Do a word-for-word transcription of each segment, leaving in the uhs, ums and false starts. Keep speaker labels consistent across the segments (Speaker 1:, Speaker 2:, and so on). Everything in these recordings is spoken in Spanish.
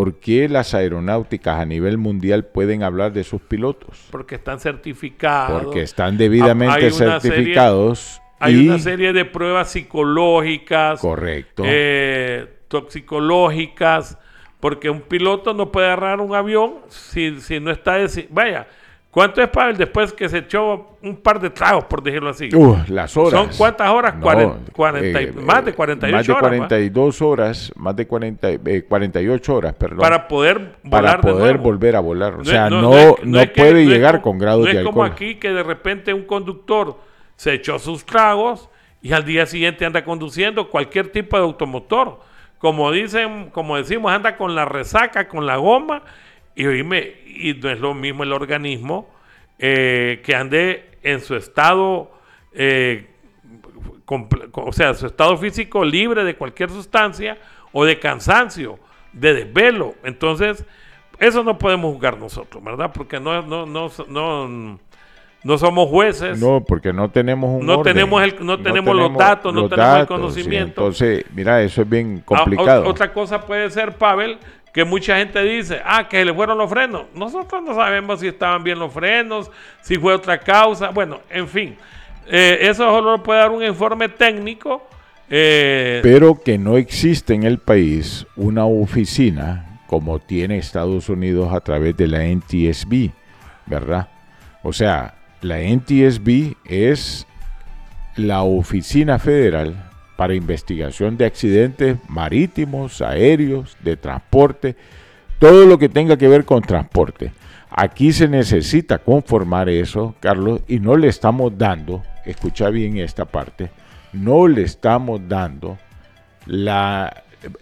Speaker 1: ¿por qué las aeronáuticas a nivel mundial pueden hablar de sus pilotos?
Speaker 2: Porque están certificados.
Speaker 1: Porque están debidamente
Speaker 2: hay
Speaker 1: certificados.
Speaker 2: Serie, hay
Speaker 1: y,
Speaker 2: una serie de pruebas psicológicas.
Speaker 1: Correcto.
Speaker 2: Eh, toxicológicas. Porque un piloto no puede agarrar un avión si, si no está... De, vaya, ¿cuánto es, Pavel, después que se echó un par de tragos, por decirlo así?
Speaker 1: Uh, las horas.
Speaker 2: ¿Son cuántas horas?
Speaker 1: No,
Speaker 2: cuarenta, cuarenta,
Speaker 1: eh,
Speaker 2: más de cuarenta y ocho
Speaker 1: más de
Speaker 2: horas.
Speaker 1: cuarenta y dos horas, más de cuarenta, eh, cuarenta y ocho horas, perdón.
Speaker 2: Para poder volar
Speaker 1: Para poder
Speaker 2: de nuevo.
Speaker 1: volver a volar. O
Speaker 2: No,
Speaker 1: sea, no,
Speaker 2: no,
Speaker 1: no,
Speaker 2: no, es,
Speaker 1: no
Speaker 2: no es que,
Speaker 1: puede
Speaker 2: no
Speaker 1: llegar
Speaker 2: es como,
Speaker 1: con grados
Speaker 2: no
Speaker 1: de
Speaker 2: es
Speaker 1: alcohol.
Speaker 2: como aquí que de repente un conductor se echó sus tragos y al día siguiente anda conduciendo cualquier tipo de automotor. Como dicen, como decimos, anda con la resaca, con la goma, y oíme, y no es lo mismo el organismo eh, que ande en su estado, eh, comple- o sea, su estado físico libre de cualquier sustancia o de cansancio, de desvelo. Entonces, eso no podemos juzgar nosotros, ¿verdad? Porque no, no, no, no, no somos jueces.
Speaker 1: No, porque no tenemos un
Speaker 2: no
Speaker 1: orden.
Speaker 2: Tenemos el, no, no tenemos los datos, no tenemos datos, el conocimiento.
Speaker 1: Sí. Entonces, mira, eso es bien complicado.
Speaker 2: Ah, otra cosa puede ser, Pavel, que mucha gente dice, ah, que se le fueron los frenos. Nosotros no sabemos si estaban bien los frenos, si fue otra causa. Bueno, en fin, eh, eso solo puede dar un informe técnico. Eh,
Speaker 1: Pero que no existe en el país una oficina como tiene Estados Unidos a través de la N T S B, ¿verdad? O sea, la N T S B es la Oficina Federal para Investigación de Accidentes Marítimos, Aéreos, de Transporte, todo lo que tenga que ver con transporte. Aquí se necesita conformar eso, Carlos, y no le estamos dando, escucha bien esta parte, no le estamos dando la,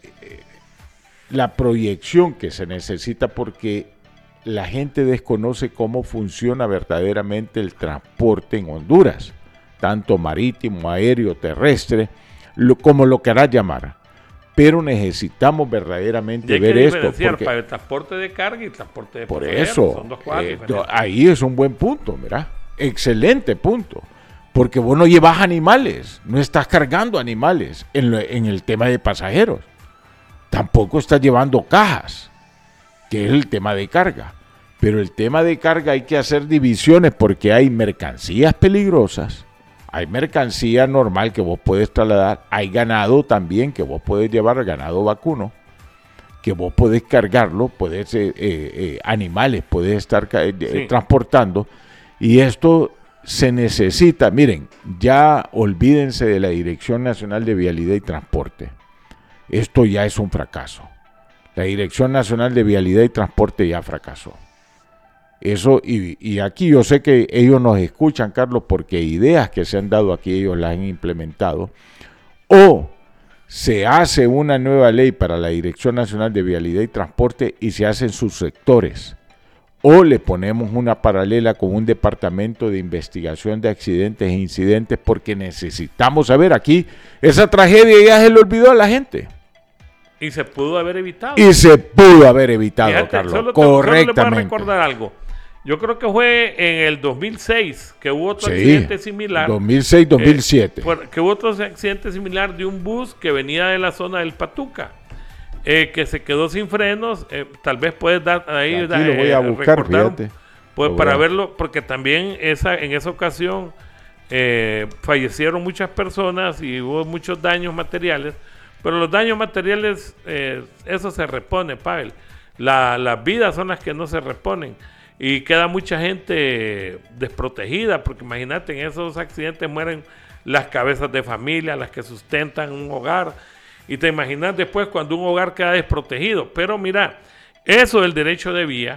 Speaker 1: la proyección que se necesita porque la gente desconoce cómo funciona verdaderamente el transporte en Honduras, tanto marítimo, aéreo, terrestre, lo, como lo querás llamar. Pero necesitamos verdaderamente ver esto. Porque,
Speaker 2: para el transporte de carga y transporte de
Speaker 1: por eso,
Speaker 2: son dos cosas
Speaker 1: eh, ahí es un buen punto, mira, excelente punto. Porque vos no llevas animales, no estás cargando animales en, lo, en el tema de pasajeros. Tampoco estás llevando cajas, que es el tema de carga. Pero el tema de carga hay que hacer divisiones porque hay mercancías peligrosas, hay mercancía normal que vos puedes trasladar, hay ganado también que vos puedes llevar, ganado vacuno, que vos podés cargarlo, podés, eh, eh, animales podés estar eh, sí. transportando, y esto se necesita. Miren, ya olvídense de la Dirección Nacional de Vialidad y Transporte. Esto ya es un fracaso. La Dirección Nacional de Vialidad y Transporte ya fracasó. Eso, y, y aquí yo sé que ellos nos escuchan, Carlos, porque ideas que se han dado aquí ellos las han implementado. O se hace una nueva ley para la Dirección Nacional de Vialidad y Transporte y se hacen sus sectores. O le ponemos una paralela con un departamento de investigación de accidentes e incidentes porque necesitamos saber aquí, esa tragedia ya se le olvidó a la gente.
Speaker 2: Y se pudo haber evitado.
Speaker 1: Y se pudo haber evitado, Fíjate, Carlos,
Speaker 2: solo,
Speaker 1: correctamente.
Speaker 2: Solo le voy a recordar algo. Yo creo que fue en el dos mil seis que hubo otro sí, accidente similar.
Speaker 1: dos mil seis dos mil siete.
Speaker 2: Eh, que hubo otro accidente similar de un bus que venía de la zona del Patuca, eh, que se quedó sin frenos. Eh, tal vez puedes dar ahí.
Speaker 1: Aquí eh, lo voy a buscar, fíjate.
Speaker 2: Pues para verlo, porque también esa, en esa ocasión eh, fallecieron muchas personas y hubo muchos daños materiales. Pero los daños materiales, eh, eso se repone, Pavel. La, las vidas son las que no se reponen. Y queda mucha gente desprotegida, porque imagínate, en esos accidentes mueren las cabezas de familia, las que sustentan un hogar. Y te imaginas después cuando un hogar queda desprotegido. Pero mira, eso del derecho de vía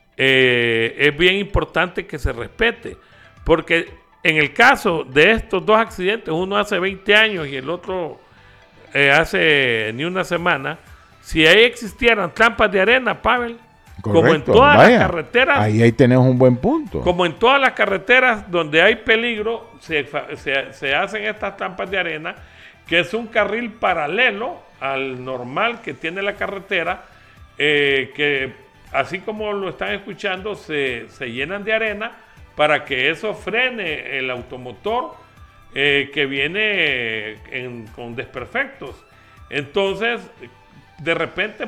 Speaker 2: eh, es bien importante que se respete. Porque en el caso de estos dos accidentes, uno hace veinte años y el otro eh, hace ni una semana, si ahí existieran trampas de arena, Pavel,
Speaker 1: Correcto,
Speaker 2: como en todas
Speaker 1: vaya,
Speaker 2: las carreteras,
Speaker 1: ahí, ahí tenés un buen punto.
Speaker 2: Como en todas las carreteras donde hay peligro, se, se, se hacen estas trampas de arena, que es un carril paralelo al normal que tiene la carretera, eh, que así como lo están escuchando, se, se llenan de arena para que eso frene el automotor eh, que viene en, con desperfectos. Entonces, de repente